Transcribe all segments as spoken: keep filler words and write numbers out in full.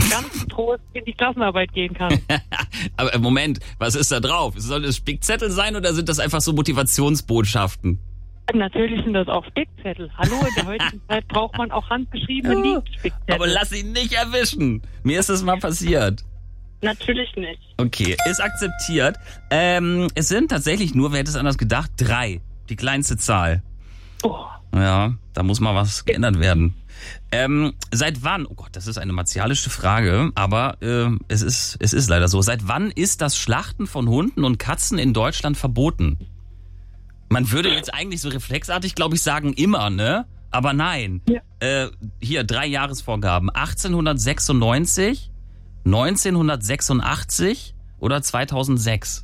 ganz Trost in die Klassenarbeit gehen kann. Aber Moment, was ist da drauf? Soll das Spickzettel sein oder sind das einfach so Motivationsbotschaften? Natürlich sind das auch Spickzettel. Hallo, in der heutigen Zeit braucht man auch handgeschriebene Liedspickzettel. Aber lass ihn nicht erwischen. Mir ist das mal passiert. Natürlich nicht. Okay, ist akzeptiert. Ähm, es sind tatsächlich nur, wer hätte es anders gedacht, drei. Die kleinste Zahl. Oh. Ja, da muss mal was geändert werden. Ähm, seit wann, oh Gott, das ist eine martialische Frage, aber äh, es ist, es ist leider so. Seit wann ist das Schlachten von Hunden und Katzen in Deutschland verboten? Man würde jetzt eigentlich so reflexartig, glaube ich, sagen, immer, ne? Aber nein. Ja. Äh, hier, drei Jahresvorgaben. achtzehnhundertsechsundneunzig, neunzehnhundertsechsundachtzig oder zweitausendsechs.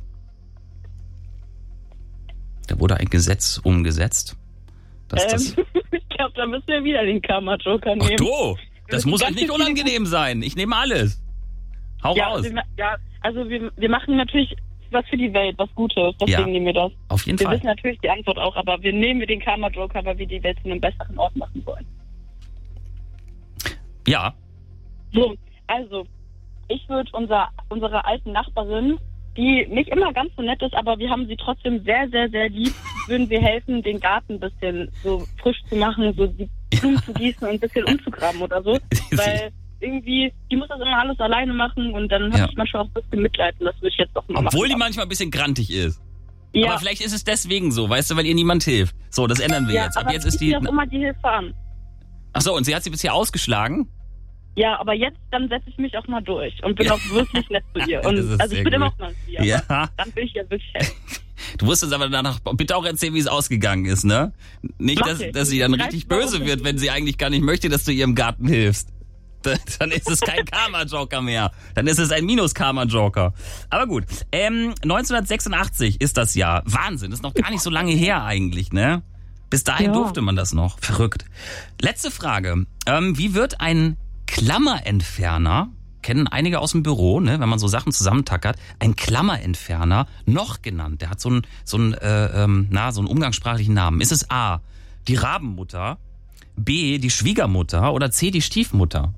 Da wurde ein Gesetz umgesetzt. Dass Ähm, das ich glaube, da müssen wir wieder den Karma-Joker Ach nehmen. du, das muss euch nicht unangenehm sein. Ich nehme alles. Hau Ja, raus. wir, ja, also wir, wir machen natürlich was für die Welt, was Gutes. Deswegen Ja, nehmen wir das. Auf jeden Wir Fall. wissen natürlich die Antwort auch, aber wir nehmen wir den Karma-Joker, weil wir die Welt zu einem besseren Ort machen wollen. Ja. So, also, ich würde unser, unsere alten Nachbarin, die nicht immer ganz so nett ist, aber wir haben sie trotzdem sehr, sehr, sehr lieb, würden wir helfen, den Garten ein bisschen so frisch zu machen, so die Blumen zu gießen und ein bisschen umzugraben oder so. Weil irgendwie, die muss das immer alles alleine machen und dann habe Ja. ich manchmal auch ein bisschen Mitleid und das würde ich jetzt doch mal machen. Obwohl die manchmal ein bisschen grantig ist. Ja. Aber vielleicht ist es deswegen so, weißt du, weil ihr niemand hilft. So, das ändern wir ja, jetzt. Ab aber jetzt ist ich die. auch immer die Hilfe an. Ach so, und sie hat sie bisher ausgeschlagen? Ja, aber jetzt, dann setze ich mich auch mal durch und bin Ja. auch wirklich nett zu ihr. Das Und ist also sehr ich bin gut. immer auch mal zu ihr. Ja. Aber dann will ich ja wirklich helfen. Du musst uns aber danach bitte auch erzählen, wie es ausgegangen ist, ne? Nicht, Mach dass, ich. dass sie dann Ich richtig weiß, warum böse das wird, wenn sie eigentlich gar nicht möchte, dass du ihr im Garten hilfst. Da- Dann ist es kein Karma-Joker mehr. Dann ist es ein Minus-Karma-Joker. Aber gut, ähm, neunzehnhundertsechsundachtzig ist das Jahr. Wahnsinn, ist noch gar nicht so lange her eigentlich, ne? Bis dahin Ja. durfte man das noch. Verrückt. Letzte Frage. Ähm, wie wird ein Klammerentferner, kennen einige aus dem Büro, ne, wenn man so Sachen zusammentackert, ein Klammerentferner noch genannt? Der hat so einen, so einen, äh, ähm, na, so einen umgangssprachlichen Namen. Ist es A, die Rabenmutter, B, die Schwiegermutter oder C, die Stiefmutter?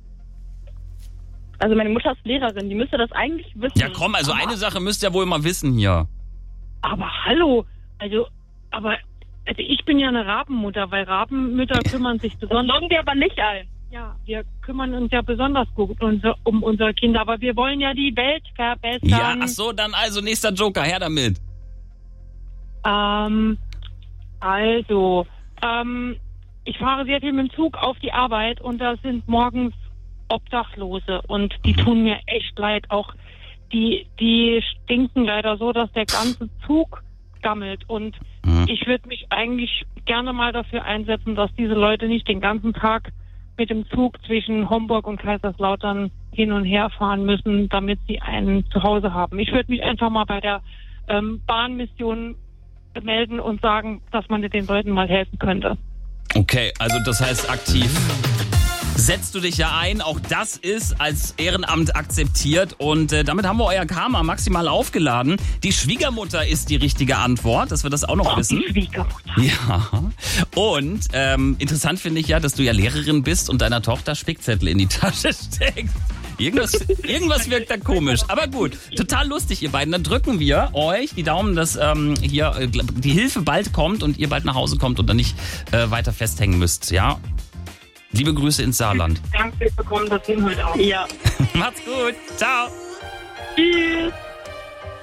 Also meine Mutter ist Lehrerin, die müsste das eigentlich wissen. Ja komm, also aber, eine Sache müsst ihr wohl mal wissen hier. Aber hallo, also, aber also ich bin ja eine Rabenmutter, weil Rabenmütter kümmern sich besonders. Loggen wir aber nicht ein. Ja, wir kümmern uns ja besonders gut unser, um unsere Kinder, aber wir wollen ja die Welt verbessern. Ja, ach so, dann also nächster Joker, her damit. Ähm, also, ähm, ich fahre sehr viel mit dem Zug auf die Arbeit und da sind morgens Obdachlose und die tun mir echt leid. Auch die, die stinken leider so, dass der ganze Zug gammelt und Mhm. ich würde mich eigentlich gerne mal dafür einsetzen, dass diese Leute nicht den ganzen Tag mit dem Zug zwischen Homburg und Kaiserslautern hin und her fahren müssen, damit sie ein Zuhause haben. Ich würde mich einfach mal bei der ähm, Bahnmission melden und sagen, dass man den Leuten mal helfen könnte. Okay, also das heißt aktiv setzt du dich ja ein. Auch das ist als Ehrenamt akzeptiert. Und äh, damit haben wir euer Karma maximal aufgeladen. Die Schwiegermutter ist die richtige Antwort, dass wir das auch noch wissen. Die Schwiegermutter. Ja. Und ähm, interessant finde ich ja, dass du ja Lehrerin bist und deiner Tochter Spickzettel in die Tasche steckst. Irgendwas, irgendwas wirkt da komisch. Aber gut, total lustig, ihr beiden. Dann drücken wir euch die Daumen, dass ähm, hier äh, die Hilfe bald kommt und ihr bald nach Hause kommt und dann nicht äh, weiter festhängen müsst. Ja. Liebe Grüße ins Saarland. Danke, wir bekommen das Ding heute auch. Ja. Macht's gut. Ciao. Tschüss.